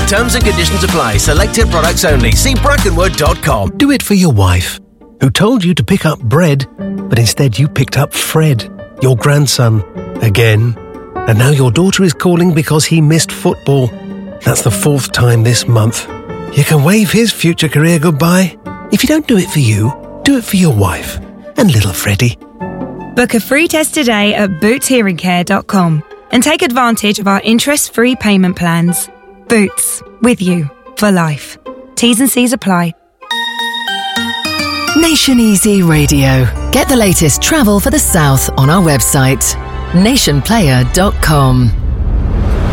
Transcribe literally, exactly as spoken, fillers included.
Terms and conditions apply. Selected products only. See brackenwood dot com. Do it for your wife, who told you to pick up bread, but instead you picked up Fred, your grandson, again. And now your daughter is calling because he missed football. That's the fourth time this month. You can wave his future career goodbye. If you don't do it for you, do it for your wife and little Freddie. Book a free test today at boots hearing care dot com and take advantage of our interest-free payment plans. Boots, with you for life. T's and C's apply. Nation Easy Radio. Get the latest travel for the South on our website, nation player dot com.